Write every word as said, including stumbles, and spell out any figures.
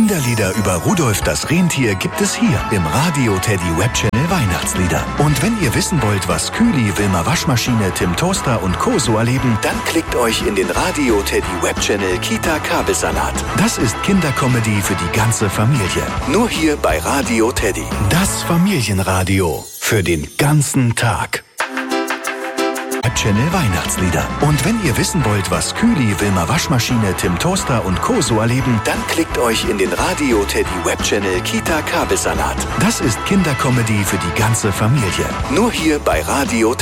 Kinderlieder über Rudolf das Rentier gibt es hier im Radio Teddy Webchannel Weihnachtslieder. Und wenn ihr wissen wollt, was Kühli, Wilma Waschmaschine, Tim Toaster und Co. so erleben, dann klickt euch in den Radio Teddy Webchannel Kita Kabelsalat. Das ist Kindercomedy für die ganze Familie. Nur hier bei Radio Teddy. Das Familienradio für den ganzen Tag. Channel Weihnachtslieder. Und wenn ihr wissen wollt, was Kühli, Wilma Waschmaschine, Tim Toaster und Co. so erleben, dann klickt euch in den Radio Teddy Webchannel Kita Kabelsalat. Das ist Kindercomedy für die ganze Familie. Nur hier bei Radio Teddy.